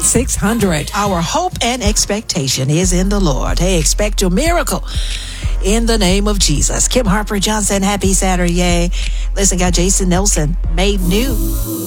1-800-848-9600. Our hope and expectation is in the Lord. Hey, expect your miracle in the name of Jesus. Kim Harper Johnson, happy Saturday. Listen, got Jason Nelson, Made New.